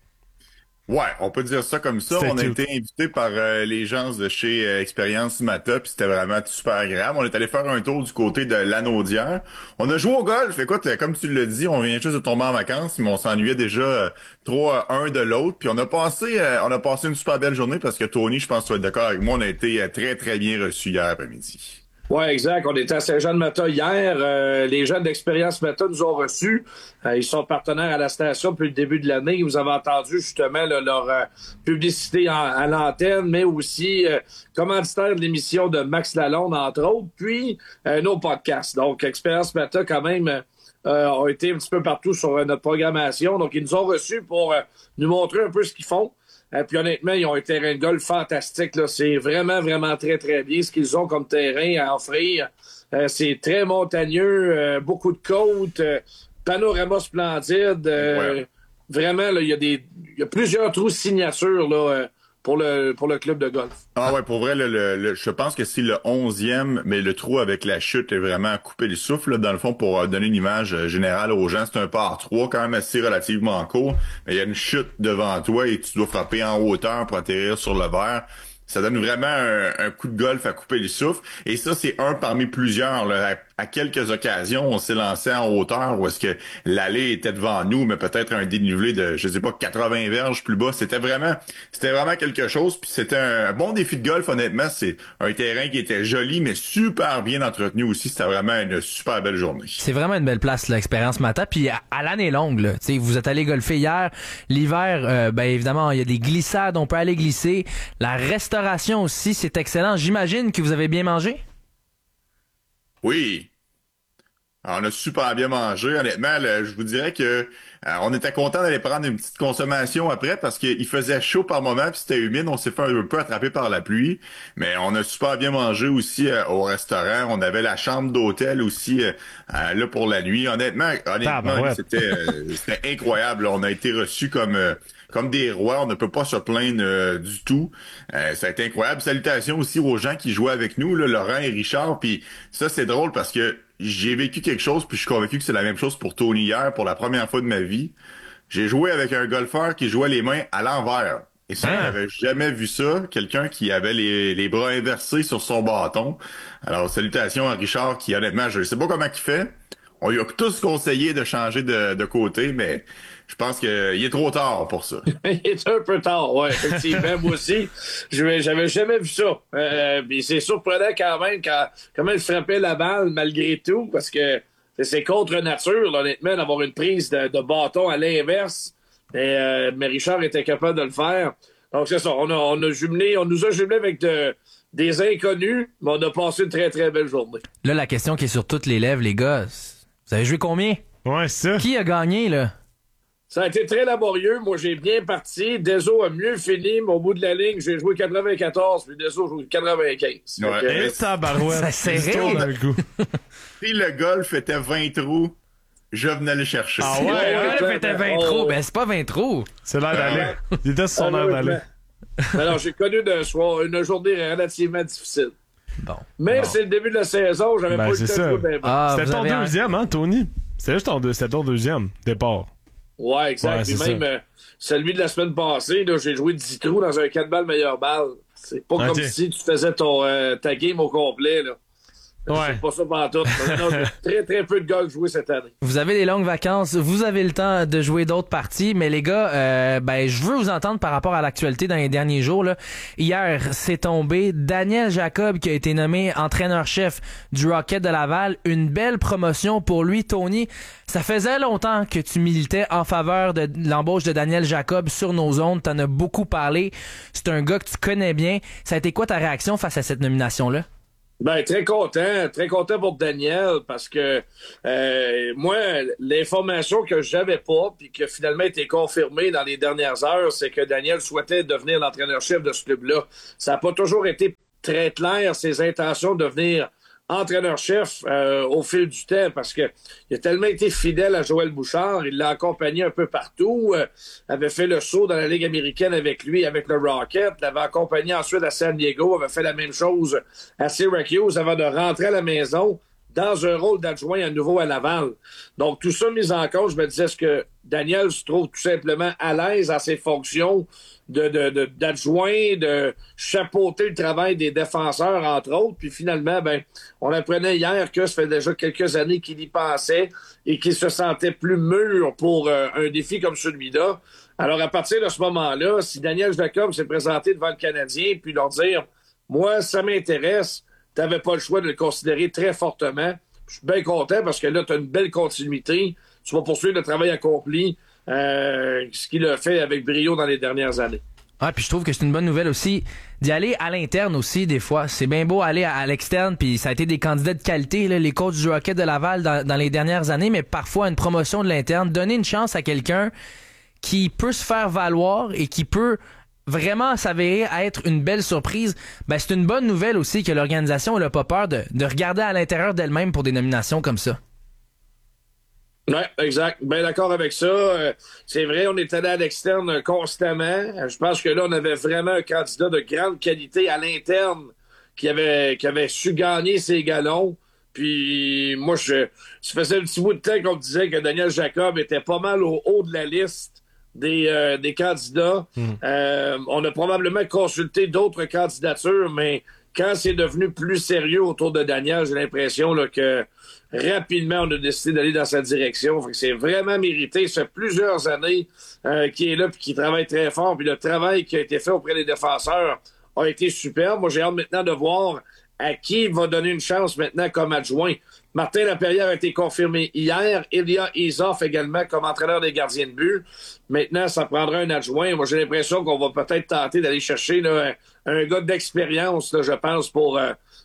Ouais, on peut dire ça comme ça. On a été invités par les gens de chez Expérience Mata, puis c'était vraiment super agréable. On est allé faire un tour du côté de Lanaudière. On a joué au golf. Écoute, comme tu l'as dit, on vient juste de tomber en vacances, mais on s'ennuyait déjà trop un de l'autre. Puis on a passé une super belle journée parce que Tony, je pense que tu vas être d'accord avec moi, on a été très très bien reçus hier après-midi. Ouais, exact. On était à Saint-Jean-de-Mata hier. Les gens d'Expérience Mata nous ont reçus. Ils sont partenaires à la station depuis le début de l'année. Vous avez entendu justement là, leur publicité à l'antenne, mais aussi commanditaire de l'émission de Max Lalonde, entre autres, puis nos podcasts. Donc, Expérience Mata, quand même, ont été un petit peu partout sur notre programmation. Donc, ils nous ont reçus pour nous montrer un peu ce qu'ils font. Puis honnêtement, ils ont un terrain de golf fantastique. Là. C'est vraiment, vraiment très, très bien ce qu'ils ont comme terrain à offrir. C'est très montagneux, beaucoup de côtes, panorama splendide. Ouais. Vraiment, là, il y a plusieurs trous signature là, pour le club de golf. Ah ouais, pour vrai, je pense que c'est le 11e, mais le trou avec la chute est vraiment à couper le souffle, là, dans le fond, pour donner une image générale aux gens. C'est un par 3 quand même assez relativement court, mais il y a une chute devant toi et tu dois frapper en hauteur pour atterrir sur le verre. Ça donne vraiment un coup de golf à couper le souffle. Et ça, c'est un parmi plusieurs. Là. À quelques occasions, on s'est lancé en hauteur où est-ce que l'allée était devant nous, mais peut-être un dénivelé de, je sais pas, 80 verges plus bas. C'était vraiment quelque chose. Puis c'était un bon défi de golf, honnêtement. C'est un terrain qui était joli, mais super bien entretenu aussi. C'était vraiment une super belle journée. C'est vraiment une belle place, l'Expérience Mata. Puis à l'année longue, là, vous êtes allé golfer hier. L'hiver, ben évidemment, il y a des glissades, on peut aller glisser. La restauration aussi, c'est excellent. J'imagine que vous avez bien mangé? Oui. Alors, on a super bien mangé. Honnêtement, je vous dirais que on était content d'aller prendre une petite consommation après parce qu'il faisait chaud par moment puis c'était humide. On s'est fait un peu attraper par la pluie. Mais on a super bien mangé aussi au restaurant. On avait la chambre d'hôtel aussi là pour la nuit. Honnêtement, c'était incroyable. On a été reçus comme des rois, on ne peut pas se plaindre du tout. Ça a été incroyable. Salutations aussi aux gens qui jouaient avec nous, là, Laurent et Richard. Puis ça, c'est drôle parce que j'ai vécu quelque chose, puis je suis convaincu que c'est la même chose pour Tony hier, pour la première fois de ma vie. J'ai joué avec un golfeur qui jouait les mains à l'envers. Et ça, j'avais jamais vu ça. Quelqu'un qui avait les bras inversés sur son bâton. Alors, salutations à Richard qui, honnêtement, je ne sais pas comment il fait. On lui a tous conseillé de changer de côté, mais je pense qu'il est trop tard pour ça. Il est un peu tard, ouais, effectivement. Moi aussi, j'avais jamais vu ça. Puis c'est surprenant quand même comment il frappait la balle malgré tout, parce que c'est contre nature, là, honnêtement, d'avoir une prise de bâton à l'inverse. Mais Richard était capable de le faire. Donc c'est ça, on nous a jumelé avec des inconnus, mais on a passé une très très belle journée. Là, la question qui est sur toutes les lèvres, les gars, vous avez joué combien? Ouais, c'est ça. Qui a gagné, là? Ça a été très laborieux. Moi, j'ai bien parti. Deso a mieux fini, mais au bout de la ligne, j'ai joué 94, puis Deso a joué 95. Ouais. Et tabarouette. C'est serré. Si le golf était 20 trous, je venais le chercher. Ah ouais, le golf était 20 trous. Ben, c'est pas 20 trous. C'est l'air d'aller. Il était sur son air d'aller. Alors, j'ai connu une journée relativement difficile. Bon. Mais c'est le début de la saison, j'avais pas eu le temps de jouer bien. C'était ton deuxième, hein, Tony? C'était ton deuxième départ. Ouais, exact. Ouais, puis même celui de la semaine passée, là, j'ai joué 10 trous dans un 4 balles meilleure balle. C'est pas comme si tu faisais ta game au complet. Là. Ouais. C'est pas ça pantoute. Non, très, très peu de golf joué cette année. Vous avez des longues vacances, vous avez le temps de jouer d'autres parties, mais les gars, je veux vous entendre par rapport à l'actualité dans les derniers jours. Là. Hier, c'est tombé Daniel Jacob qui a été nommé entraîneur-chef du Rocket de Laval. Une belle promotion pour lui, Tony. Ça faisait longtemps que tu militais en faveur de l'embauche de Daniel Jacob sur nos ondes. T'en as beaucoup parlé. C'est un gars que tu connais bien. Ça a été quoi ta réaction face à cette nomination-là? Ben, très content pour Daniel parce que moi, l'information que j'avais pas puis qui a finalement été confirmée dans les dernières heures, c'est que Daniel souhaitait devenir l'entraîneur-chef de ce club-là. Ça n'a pas toujours été très clair, ses intentions de devenir entraîneur-chef au fil du temps parce que il a tellement été fidèle à Joël Bouchard, il l'a accompagné un peu partout, avait fait le saut dans la Ligue américaine avec lui, avec le Rocket, l'avait accompagné ensuite à San Diego, avait fait la même chose à Syracuse avant de rentrer à la maison dans un rôle d'adjoint à nouveau à Laval. Donc, tout ça mis en compte, je me disais, est-ce que Daniel se trouve tout simplement à l'aise à ses fonctions d'adjoint, de chapeauter le travail des défenseurs, entre autres. Puis finalement, on apprenait hier que ça fait déjà quelques années qu'il y pensait et qu'il se sentait plus mûr pour un défi comme celui-là. Alors, à partir de ce moment-là, si Daniel Jacob s'est présenté devant le Canadien puis leur dire « Moi, ça m'intéresse », t'avais pas le choix de le considérer très fortement. Je suis bien content parce que là, tu as une belle continuité. Tu vas poursuivre le travail accompli, ce qu'il a fait avec brio dans les dernières années. Ah, puis je trouve que c'est une bonne nouvelle aussi d'y aller à l'interne aussi des fois. C'est bien beau aller à l'externe, puis ça a été des candidats de qualité, là, les coachs du Rocket de Laval dans les dernières années, mais parfois une promotion de l'interne, donner une chance à quelqu'un qui peut se faire valoir et qui peut vraiment s'avérer être une belle surprise, c'est une bonne nouvelle aussi que l'organisation n'a pas peur de regarder à l'intérieur d'elle-même pour des nominations comme ça. Oui, exact. Bien d'accord avec ça. C'est vrai, on est allé à l'externe constamment. Je pense que là, on avait vraiment un candidat de grande qualité à l'interne qui avait su gagner ses galons. Puis moi, ça faisait un petit bout de temps qu'on me disait que Daniel Jacob était pas mal au haut de la liste des candidats. On a probablement consulté d'autres candidatures, mais quand c'est devenu plus sérieux autour de Daniel, j'ai l'impression là, que rapidement, on a décidé d'aller dans sa direction. Fait que c'est vraiment mérité. Ça fait plusieurs années qu'il est là et qu'il travaille très fort. Puis le travail qui a été fait auprès des défenseurs a été superbe. Moi, j'ai hâte maintenant de voir à qui il va donner une chance maintenant comme adjoint. Martin Laperrière a été confirmé hier. Ilya Izov également comme entraîneur des gardiens de but. Maintenant, ça prendra un adjoint. Moi, j'ai l'impression qu'on va peut-être tenter d'aller chercher là, un gars d'expérience, là, je pense, pour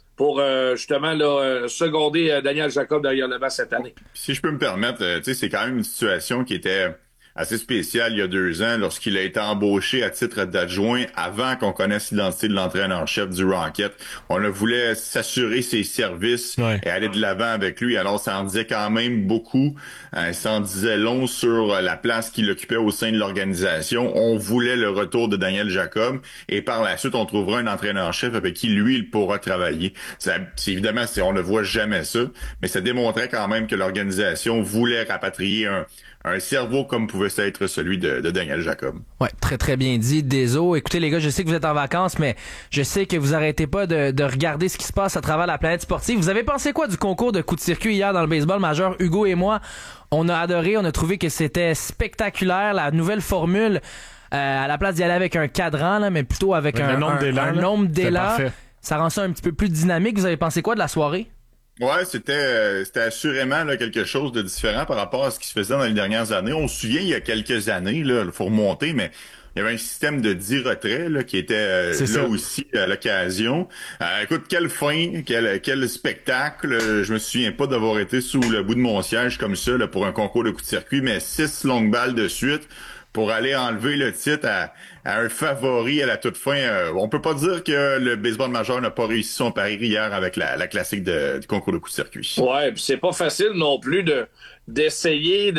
justement là, seconder Daniel Jacob derrière le banc cette année. Si je peux me permettre, c'est quand même une situation qui était assez spécial il y a 2 ans lorsqu'il a été embauché à titre d'adjoint avant qu'on connaisse l'identité de l'entraîneur-chef du Rocket. On voulait s'assurer ses services et aller de l'avant avec lui. Alors, ça en disait quand même beaucoup. Ça en disait long sur la place qu'il occupait au sein de l'organisation. On voulait le retour de Daniel Jacob et par la suite, on trouvera un entraîneur-chef avec qui, lui, il pourra travailler. Évidemment, on ne voit jamais ça, mais ça démontrait quand même que l'organisation voulait rapatrier un cerveau comme pouvait être celui de Daniel Jacob. Ouais, très très bien dit, Deso. Écoutez les gars, je sais que vous êtes en vacances, mais je sais que vous arrêtez pas de regarder ce qui se passe à travers la planète sportive. Vous avez pensé quoi du concours de coups de circuit hier dans le baseball majeur? Hugo et moi, on a adoré, on a trouvé que c'était spectaculaire, la nouvelle formule, à la place d'y aller avec un cadran, là, mais plutôt avec un nombre d'élans. Ça rend ça un petit peu plus dynamique. Vous avez pensé quoi de la soirée? Ouais, c'était assurément là, quelque chose de différent par rapport à ce qui se faisait dans les dernières années. On se souvient, il y a quelques années, là, il faut remonter, mais il y avait un système de 10 retraits là, qui était là aussi à l'occasion. Écoute, quelle fin, quel spectacle. Je me souviens pas d'avoir été sous le bout de mon siège comme ça là, pour un concours de coups de circuit, mais 6 longues balles de suite pour aller enlever le titre à un favori à la toute fin. On peut pas dire que le baseball majeur n'a pas réussi son pari hier avec la classique du concours de coups de circuit. Ouais, puis c'est pas facile non plus d'essayer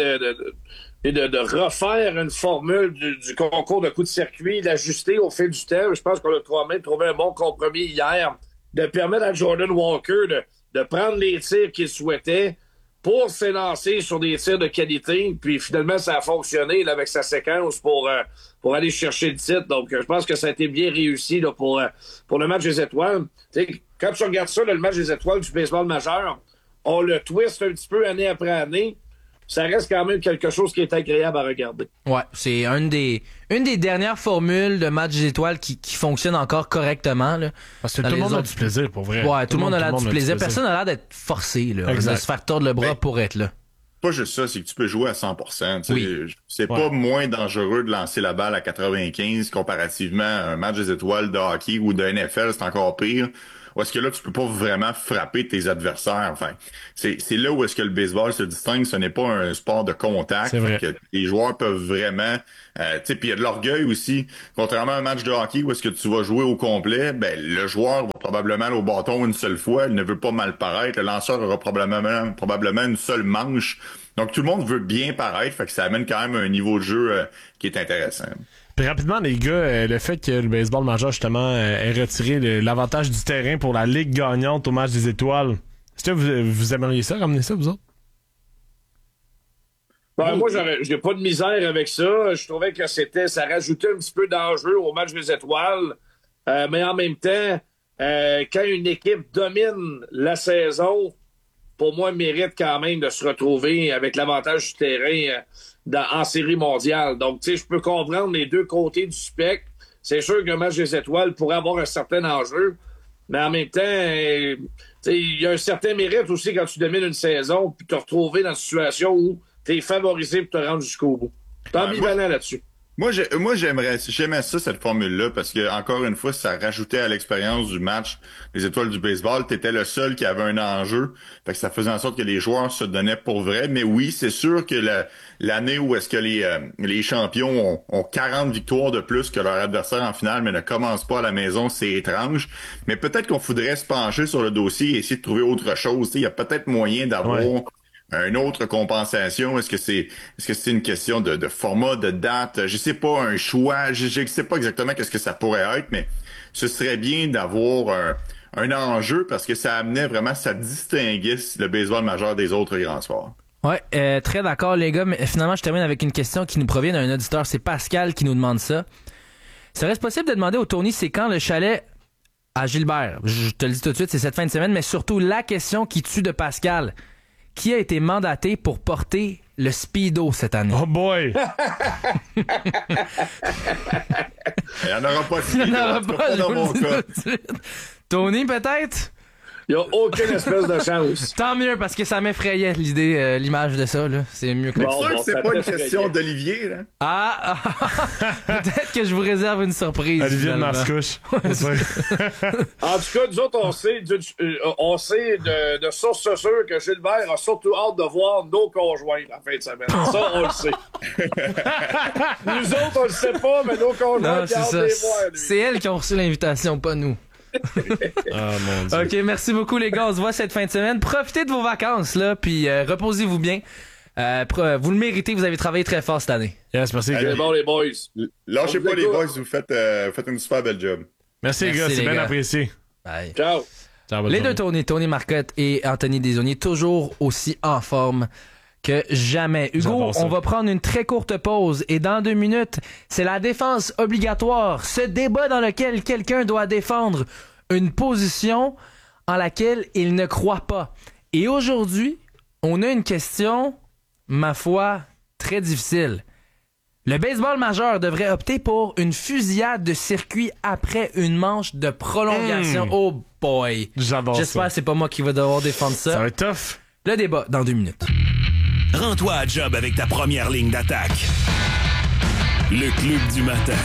de refaire une formule du concours de coups de circuit, d'ajuster au fil du temps. Je pense qu'on a trouvé un bon compromis hier, de permettre à Jordan Walker de prendre les tirs qu'il souhaitait pour s'élancer sur des tirs de qualité. Puis finalement, ça a fonctionné là, avec sa séquence pour aller chercher le titre. Donc, je pense que ça a été bien réussi là, pour le match des étoiles. T'sais, quand tu regardes ça, là, le match des étoiles du baseball majeur, on le twist un petit peu année après année. Ça reste quand même quelque chose qui est agréable à regarder. Ouais, c'est une des dernières formules de match des étoiles qui fonctionne encore correctement. Là, parce que tout le monde a du plaisir, pour vrai. Ouais, tout le monde a l'air du plaisir. Personne n'a l'air d'être forcé là, de se faire tordre le bras pour être là. Pas juste ça, c'est que tu peux jouer à 100%. Oui. C'est pas moins dangereux de lancer la balle à 95 comparativement à un match des étoiles de hockey ou de NFL, c'est encore pire. Ou est-ce que là, tu peux pas vraiment frapper tes adversaires? Enfin, c'est là où est-ce que le baseball se distingue. Ce n'est pas un sport de contact. C'est vrai. Que les joueurs peuvent vraiment... tu sais, puis il y a de l'orgueil aussi. Contrairement à un match de hockey où est-ce que tu vas jouer au complet, ben le joueur va probablement aller au bâton une seule fois. Il ne veut pas mal paraître. Le lanceur aura probablement une seule manche. Donc, tout le monde veut bien paraître. Fait que ça amène quand même un niveau de jeu qui est intéressant. Puis rapidement, les gars, le fait que le baseball majeur, justement, ait retiré l'avantage du terrain pour la ligue gagnante au match des étoiles, est-ce que vous aimeriez ça, ramener ça, vous autres? Ben, moi, j'ai pas de misère avec ça. Je trouvais que ça rajoutait un petit peu d'enjeu au match des étoiles. Mais en même temps, quand une équipe domine la saison, pour moi, mérite quand même de se retrouver avec l'avantage du terrain en série mondiale. Donc, tu sais, je peux comprendre les deux côtés du spectre. C'est sûr qu'un match des étoiles pourrait avoir un certain enjeu, mais en même temps, il y a un certain mérite aussi quand tu domines une saison puis te retrouver dans une situation où tu es favorisé pour te rendre jusqu'au bout. T'es ambivalent là-dessus. Moi, j'aimais ça, cette formule-là, parce que, encore une fois, ça rajoutait à l'expérience du match les étoiles du baseball. T'étais le seul qui avait un enjeu. Fait que ça faisait en sorte que les joueurs se donnaient pour vrai. Mais oui, c'est sûr que l'année où est-ce que les champions ont 40 victoires de plus que leur adversaire en finale, mais ne commencent pas à la maison, c'est étrange. Mais peut-être qu'on faudrait se pencher sur le dossier et essayer de trouver autre chose. Il y a peut-être moyen d'avoir... Ouais. Une autre compensation, est-ce que c'est une question de format, de date, je sais pas, un choix, je sais pas exactement qu'est-ce que ça pourrait être, mais ce serait bien d'avoir un enjeu parce que ça amenait vraiment, ça distinguait le baseball majeur des autres grands sports. Ouais, très d'accord les gars, mais finalement je termine avec une question qui nous provient d'un auditeur, c'est Pascal qui nous demande ça. Serait-ce possible de demander au Tony c'est quand le chalet à Gilbert? Je te le dis tout de suite, c'est cette fin de semaine, mais surtout la question qui tue de Pascal. Qui a été mandaté pour porter le Speedo cette année? Oh boy! Il n'y en aura pas de Speedo. Il n'y en aura pas dans mon cas. Tony, peut-être? Il n'y a aucune espèce de chance. Tant mieux, parce que ça m'effrayait l'idée, l'image de ça. Là. C'est mieux que C'est sûr que c'est ça pas une t'effrayait. question d'Olivier, là. Ah! Peut-être que je vous réserve une surprise. Olivier de finalement. Mascouche. En tout cas, nous autres, on sait de source sûre que Gilbert a surtout hâte de voir nos conjoints la fin de semaine. Ça, on le sait. Nous autres, on le sait pas, mais nos conjoints, Non, ont c'est hâte ça. de les voir. lui. C'est elles qui ont reçu l'invitation, pas nous. Ah, mon Dieu. OK, merci beaucoup les gars. On se voit cette fin de semaine. Profitez de vos vacances, là, puis reposez-vous bien. Vous le méritez, vous avez travaillé très fort cette année. Yes, merci, Allez, gars. bon, les boys. Lâchez On pas vous les écoute. boys, vous faites une super belle job. Merci, les gars, Merci, c'est les bien gars. apprécié. Bye. Ciao. Ciao, bonne Les journée. deux Tony Marcotte et Anthony Desaulniers, toujours aussi en forme que jamais. Hugo, J'adore ça. on va prendre une très courte pause et dans 2 minutes, c'est la défense obligatoire. Ce débat dans lequel quelqu'un doit défendre une position en laquelle il ne croit pas. Et aujourd'hui, on a une question, ma foi, très difficile. Le baseball majeur devrait opter pour une fusillade de circuit après une manche de prolongation. Oh boy! J'adore J'espère ça. que c'est pas moi qui va devoir défendre Ça ça. va être tough. Le débat dans 2 minutes. Rends-toi à job avec ta première ligne d'attaque. Le Club du matin.